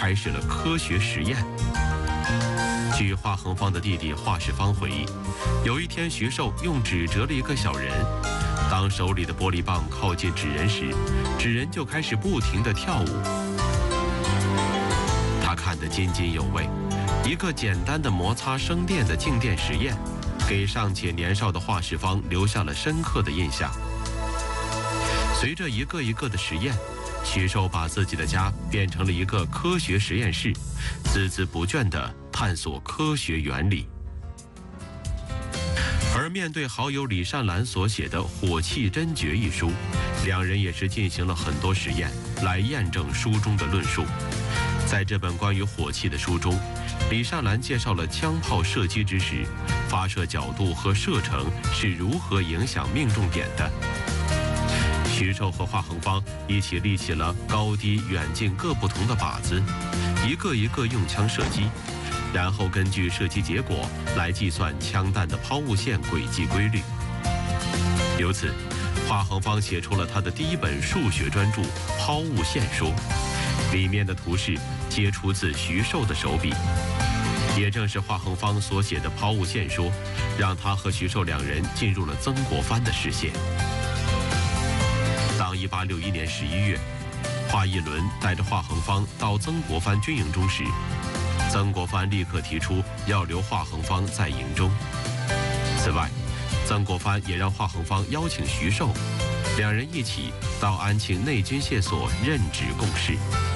开始了科学实验。据华恒芳的弟弟华世芳回忆，有一天徐寿用纸折了一个小人，当手里的玻璃棒靠近纸人时，纸人就开始不停地跳舞。他看得津津有味，一个简单的摩擦生电的静电实验，给尚且年少的华世芳留下了深刻的印象。随着一个一个的实验，徐寿把自己的家变成了一个科学实验室，孜孜不倦地探索科学原理。而面对好友李善兰所写的《火气真诀》一书，两人也是进行了很多实验来验证书中的论述。在这本关于火器的书中，李善兰介绍了枪炮射击之时，发射角度和射程是如何影响命中点的。徐寿和华恒芳一起立起了高低远近各不同的靶子，一个一个用枪射击，然后根据射击结果来计算枪弹的抛物线轨迹规律。由此，华恒芳写出了他的第一本数学专著《抛物线说》，里面的图示皆出自徐寿的手笔。也正是华恒芳所写的《抛物线说》，让他和徐寿两人进入了曾国藩的视线。当1861年11月，华义伦带着华恒芳到曾国藩军营中时，曾国藩立刻提出要留华恒芳在营中。此外，曾国藩也让华恒芳邀请徐寿，两人一起到安庆内军械所任职共事。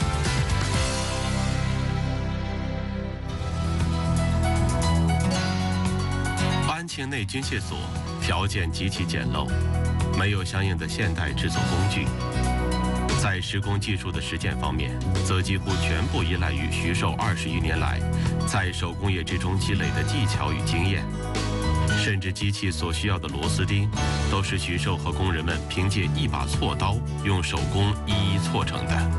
安庆内军械所条件极其简陋，没有相应的现代制作工具。在施工技术的实践方面，则几乎全部依赖于徐寿20余年来在手工业之中积累的技巧与经验。甚至机器所需要的螺丝钉，都是徐寿和工人们凭借一把锉刀用手工一一锉成的。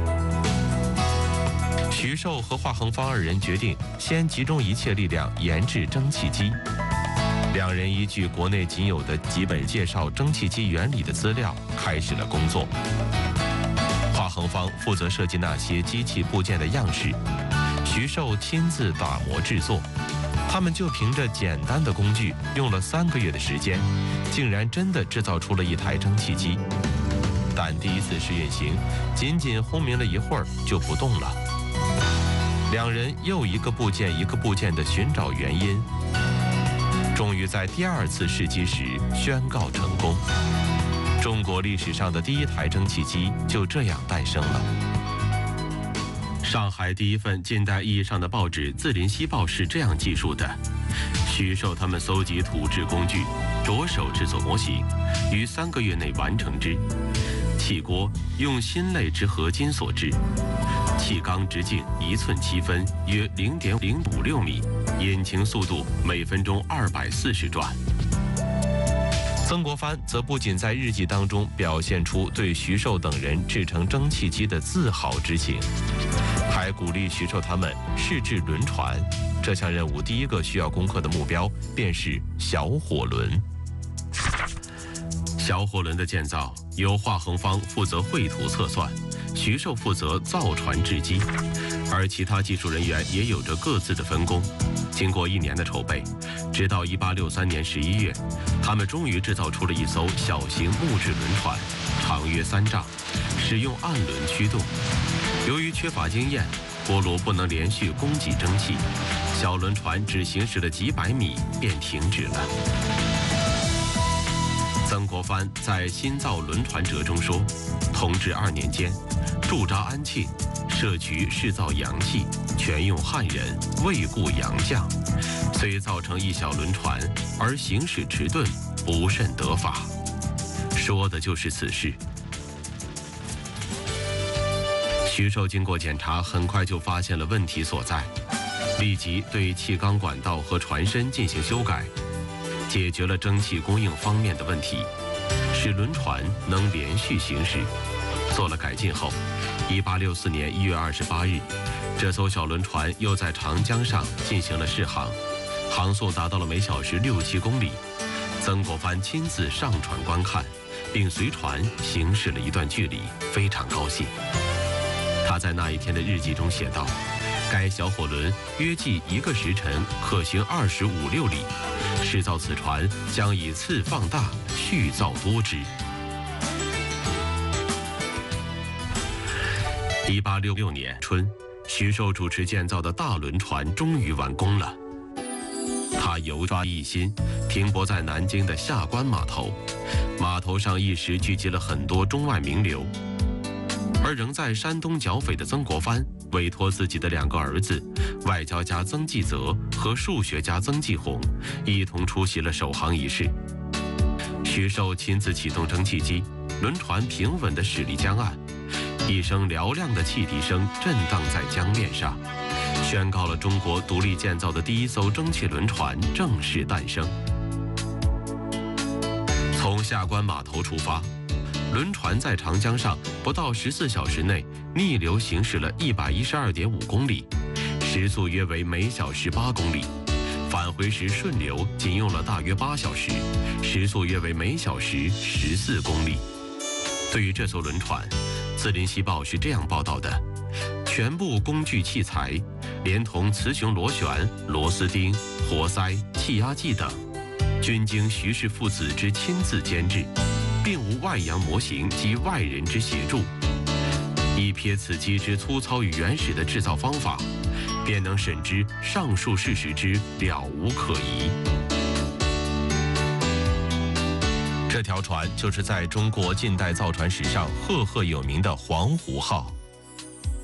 徐寿和华恒芳二人决定先集中一切力量研制蒸汽机。两人依据国内仅有的几本介绍蒸汽机原理的资料，开始了工作。华恒芳负责设计那些机器部件的样式，徐寿亲自打磨制作。他们就凭着简单的工具，用了3个月的时间，竟然真的制造出了一台蒸汽机。但第一次试运行，仅仅轰鸣了一会儿就不动了。两人又一个部件一个部件地寻找原因，终于在第2次试机时宣告成功。中国历史上的第一台蒸汽机就这样诞生了。上海第一份近代意义上的报纸《字林西报》是这样记述的：徐寿他们搜集土制工具，着手制作模型，于3个月内完成之。气锅用锌类之合金所制，气缸直径1寸7分，约0.056米，引擎速度每分钟240转。曾国藩则不仅在日记当中表现出对徐寿等人制成蒸汽机的自豪之情，还鼓励徐寿他们试制轮船。这项任务第一个需要攻克的目标便是小火轮。小火轮的建造由华恒芳负责绘图测算，徐寿负责造船制机，而其他技术人员也有着各自的分工。经过1年的筹备，直到1863年11月，他们终于制造出了一艘小型木质轮船，长约3丈，使用暗轮驱动。由于缺乏经验，锅炉不能连续供给蒸汽，小轮船只行驶了几百米便停止了。曾国藩在《新造轮船折》中说，同治2年间，驻扎安庆，设局试造洋器，全用汉人，未雇洋将，虽造成一小轮船，而行驶迟钝，不甚得法。说的就是此事。徐寿经过检查，很快就发现了问题所在，立即对气缸管道和船身进行修改，解决了蒸汽供应方面的问题，使轮船能连续行驶。做了改进后，1864年1月28日，这艘小轮船又在长江上进行了试航，航速达到了每小时6-7公里。曾国藩亲自上船观看，并随船行驶了一段距离，非常高兴。他在那一天的日记中写道： 该小火轮约计1个时辰可行25-6里，试造此船将以次放大，续造多只。1866年春，徐寿主持建造的大轮船终于完工了。他油抓一新，停泊在南京的下关码头，码头上一时聚集了很多中外名流。而仍在山东剿匪的曾国藩委托自己的2个儿子，外交家曾纪泽和数学家曾纪红，一同出席了首航仪式。徐寿亲自启动蒸汽机，轮船平稳地驶离江岸，一声嘹亮的汽笛声震荡在江面上，宣告了中国独立建造的第1艘蒸汽轮船正式诞生。从下关码头出发，轮船在长江上不到14小时内逆流行驶了112.5公里，时速约为每小时8公里，返回时顺流仅用了大约8小时，时速约为每小时14公里。对于这艘轮船，《字林西报》是这样报道的：全部工具器材，连同雌雄螺旋、螺丝钉、活塞、气压计等，均经徐氏父子之亲自监制，并无外洋模型及外人之协助。一瞥此机之粗糙与原始的制造方法，便能审知上述事实之了无可疑。这条船就是在中国近代造船史上赫赫有名的黄湖号。